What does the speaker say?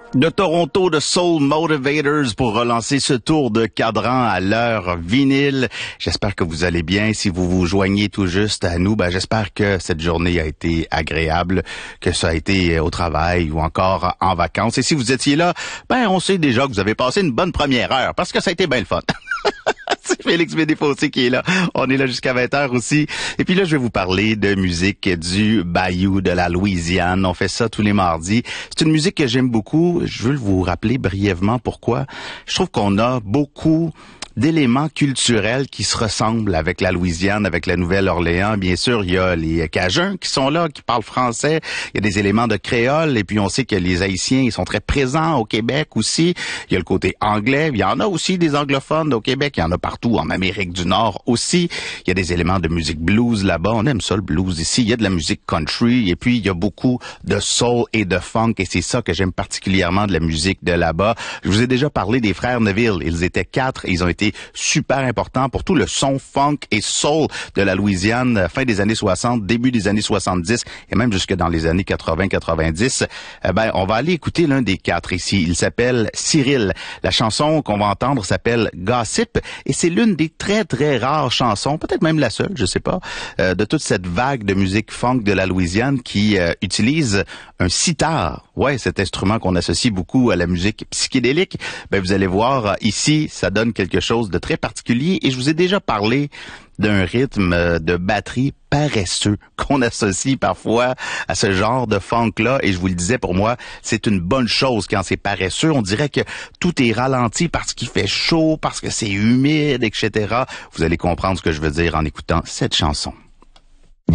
De Toronto, de Soul Motivators pour relancer ce tour de cadran à l'heure vinyle. J'espère que vous allez bien. Si vous vous joignez tout juste à nous, j'espère que cette journée a été agréable, que ça a été au travail ou encore en vacances. Et si vous étiez là, on sait déjà que vous avez passé une bonne première heure parce que ça a été bien le fun. C'est Félix Bédéfossé qui est là. On est là jusqu'à 20h aussi. Et puis là, je vais vous parler de musique du Bayou de la Louisiane. On fait ça tous les mardis. C'est une musique que j'aime beaucoup. Je veux vous rappeler brièvement pourquoi. Je trouve qu'on a beaucoup d'éléments culturels qui se ressemblent avec la Louisiane, avec la Nouvelle-Orléans. Bien sûr, il y a les Cajuns qui sont là, qui parlent français. Il y a des éléments de créole. Et puis, on sait que les Haïtiens, ils sont très présents au Québec aussi. Il y a le côté anglais. Il y en a aussi des anglophones au Québec. Il y en a partout en Amérique du Nord aussi. Il y a des éléments de musique blues là-bas. On aime ça, le blues ici. Il y a de la musique country. Et puis, il y a beaucoup de soul et de funk. Et c'est ça que j'aime particulièrement de la musique de là-bas. Je vous ai déjà parlé des frères Neville. Ils étaient 4 et ils ont été super important pour tout le son funk et soul de la Louisiane, fin des années 60, début des années 70 et même jusque dans les années 80-90. On va aller écouter l'un des 4 ici. Il s'appelle Cyril. La chanson qu'on va entendre s'appelle Gossip et c'est l'une des très très rares chansons, peut-être même la seule, je sais pas, de toute cette vague de musique funk de la Louisiane qui utilise un sitar. Ouais, cet instrument qu'on associe beaucoup à la musique psychédélique. Vous allez voir ici, ça donne quelque chose de très particulier et je vous ai déjà parlé d'un rythme de batterie paresseux qu'on associe parfois à ce genre de funk-là. Et je vous le disais, pour moi, c'est une bonne chose quand c'est paresseux. On dirait que tout est ralenti parce qu'il fait chaud, parce que c'est humide, etc. Vous allez comprendre ce que je veux dire en écoutant cette chanson.